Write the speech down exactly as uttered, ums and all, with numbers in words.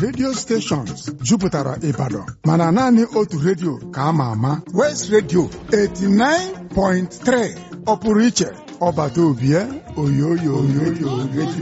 radio stations jupụtara Ibadan mana naanị otu redio ka a ma ama West Radio eighty-nine point three ọ pụrụ iche ọbata obie oyoyo oyoyo redio